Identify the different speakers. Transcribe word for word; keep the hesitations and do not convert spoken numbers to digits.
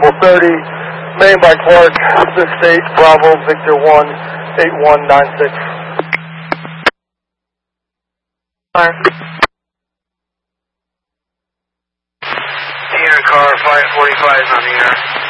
Speaker 1: Variable thirty, main by Clark, six eight, Bravo, Victor one, eight one nine six.
Speaker 2: Clark.
Speaker 3: T N car five forty-five is on the air.